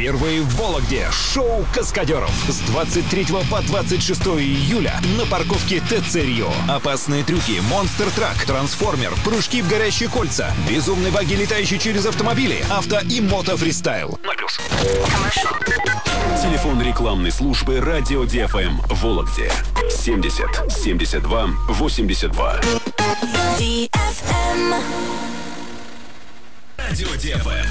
Впервые в Вологде шоу «Каскадеров» с 23 по 26 июля на парковке ТЦ Рио. Опасные трюки, монстр-трак, трансформер, прыжки в горящие кольца, безумные баги, летающие через автомобили, авто и мото-фристайл. На плюс. Телефон рекламной службы «Радио ДФМ» в Вологде 70 72 82. DFM. Радио ДФМ.